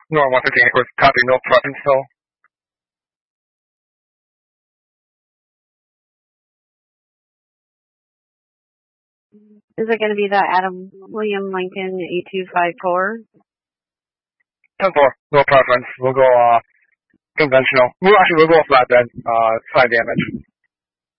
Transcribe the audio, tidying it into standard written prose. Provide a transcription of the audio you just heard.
No, 115, of course, copy, no preference though. Is it going to be the Adam William Lincoln 8254? 10-4, no preference. We'll go conventional. We'll go flat then, side damage.